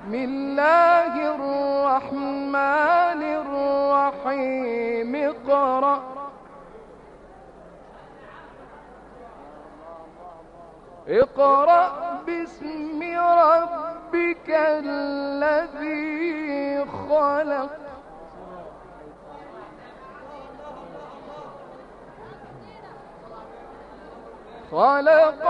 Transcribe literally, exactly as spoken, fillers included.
بسم الله الرحمن الرحيم اقرأ اقرأ باسم ربك الذي خلق خلق